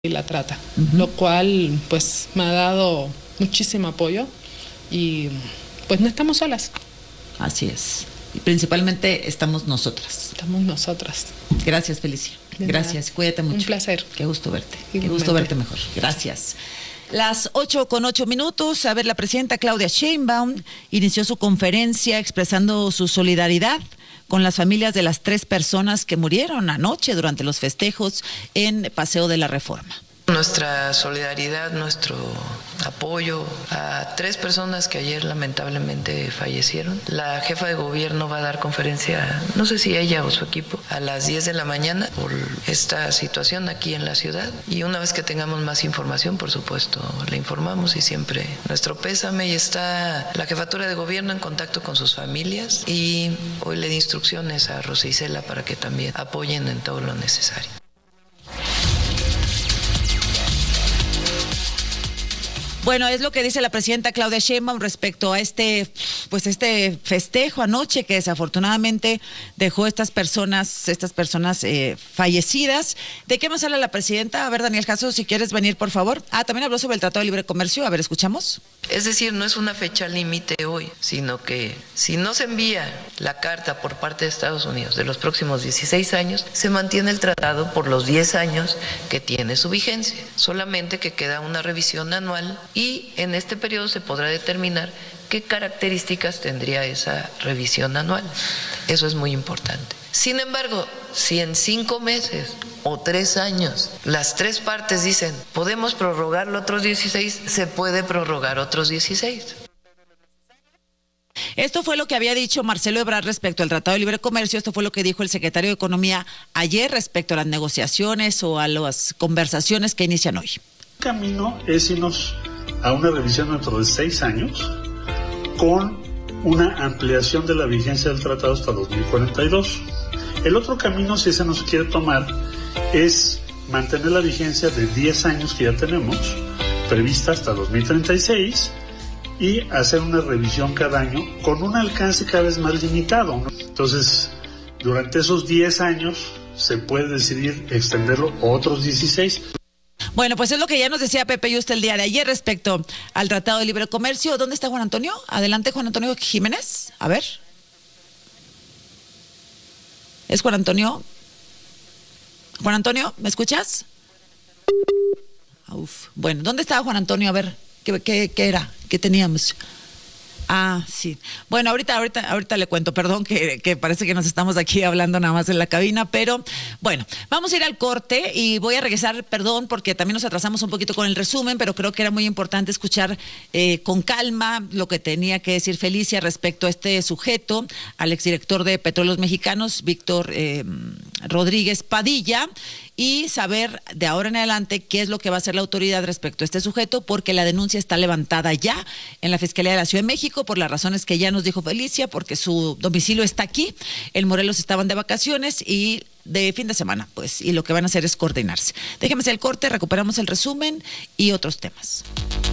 y la trata, lo cual pues me ha dado muchísimo apoyo y pues no estamos solas. Así es. Y principalmente estamos nosotras. Estamos nosotras. Gracias, Felicia. Gracias, cuídate mucho. Un placer. Qué gusto verte. Igualmente. Qué gusto verte mejor. Gracias. Las 8:08. A ver, la presidenta Claudia Sheinbaum inició su conferencia expresando su solidaridad con las familias de las 3 personas que murieron anoche durante los festejos en Paseo de la Reforma. Nuestra solidaridad, nuestro apoyo a 3 personas que ayer lamentablemente fallecieron. La jefa de gobierno va a dar conferencia, no sé si ella o su equipo, a las 10 de la mañana por esta situación aquí en la ciudad. Y una vez que tengamos más información, por supuesto, le informamos y siempre nuestro pésame. Y está la jefatura de gobierno en contacto con sus familias y hoy le di instrucciones a Rosa Isela para que también apoyen en todo lo necesario. Bueno, es lo que dice la presidenta Claudia Sheinbaum respecto a este festejo anoche que desafortunadamente dejó estas personas fallecidas. ¿De qué más habla la presidenta? A ver, Daniel Jasso, si quieres venir, por favor. También habló sobre el Tratado de Libre Comercio. A ver, escuchamos. Es decir, no es una fecha límite hoy, sino que si no se envía la carta por parte de Estados Unidos de los próximos 16 años, se mantiene el tratado por los 10 años que tiene su vigencia. Solamente que queda una revisión anual y en este periodo se podrá determinar qué características tendría esa revisión anual. Eso es muy importante. Sin embargo, si en 5 meses o 3 años las 3 partes dicen podemos prorrogarlo otros 16, se puede prorrogar otros 16. Esto fue lo que había dicho Marcelo Ebrard respecto al Tratado de Libre Comercio. Esto fue lo que dijo el secretario de Economía ayer respecto a las negociaciones o a las conversaciones que inician hoy. El camino es irnos a una revisión dentro de 6 años con una ampliación de la vigencia del tratado hasta 2042. El otro camino, si ese no se quiere tomar, es mantener la vigencia de 10 años que ya tenemos, prevista hasta 2036, y hacer una revisión cada año con un alcance cada vez más limitado, ¿no? Entonces, durante esos 10 años se puede decidir extenderlo a otros 16. Bueno, pues es lo que ya nos decía Pepe Yuste el día de ayer respecto al Tratado de Libre Comercio. ¿Dónde está Juan Antonio? Adelante, Juan Antonio Jiménez. A ver. ¿Es Juan Antonio? Juan Antonio, ¿me escuchas? Bueno, ¿dónde estaba Juan Antonio? A ver, ¿qué era? ¿Qué teníamos? Sí. Bueno, ahorita le cuento, perdón que parece que nos estamos aquí hablando nada más en la cabina, pero bueno, vamos a ir al corte y voy a regresar, perdón, porque también nos atrasamos un poquito con el resumen, pero creo que era muy importante escuchar con calma lo que tenía que decir Felicia respecto a este sujeto, al exdirector de Petróleos Mexicanos, Víctor Rodríguez Padilla, y saber de ahora en adelante qué es lo que va a hacer la autoridad respecto a este sujeto, porque la denuncia está levantada ya en la Fiscalía de la Ciudad de México por las razones que ya nos dijo Felicia, porque su domicilio está aquí, en Morelos estaban de vacaciones y de fin de semana, pues, y lo que van a hacer es coordinarse. Déjeme hacer el corte, recuperamos el resumen y otros temas.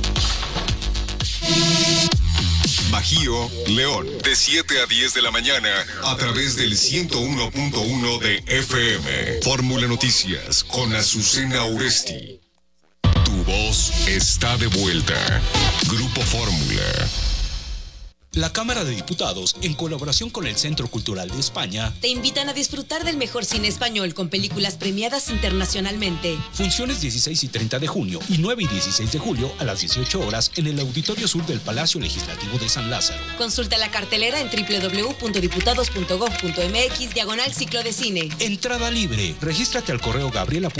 Bajío, León, de 7 a 10 de la mañana, a través del 101.1 de FM. Fórmula Noticias, con Azucena Uresti. Tu voz está de vuelta. Grupo Fórmula. La Cámara de Diputados, en colaboración con el Centro Cultural de España, te invitan a disfrutar del mejor cine español con películas premiadas internacionalmente. Funciones 16 y 30 de junio y 9 y 16 de julio a las 18 horas en el Auditorio Sur del Palacio Legislativo de San Lázaro. Consulta la cartelera en www.diputados.gov.mx/ciclo de cine. Entrada libre. Regístrate al correo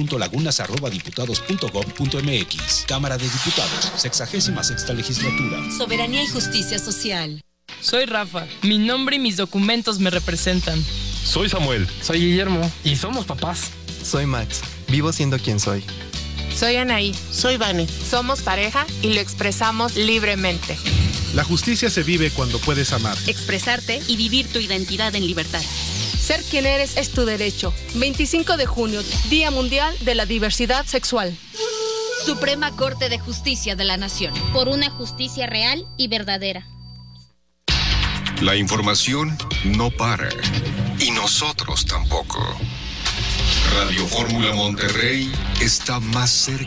gabriela.lagunas@diputados.gov.mx. Cámara de Diputados, 66ª legislatura. Soberanía y justicia social. Soy Rafa. Mi nombre y mis documentos me representan. Soy Samuel. Soy Guillermo. Y somos papás. Soy Max. Vivo siendo quien soy. Soy Anaí. Soy Vane. Somos pareja y lo expresamos libremente. La justicia se vive cuando puedes amar, expresarte y vivir tu identidad en libertad. Ser quien eres es tu derecho. 25 de junio, Día Mundial de la Diversidad Sexual. Suprema Corte de Justicia de la Nación. Por una justicia real y verdadera. La información no para. Y nosotros tampoco. Radio Fórmula Monterrey está más cerca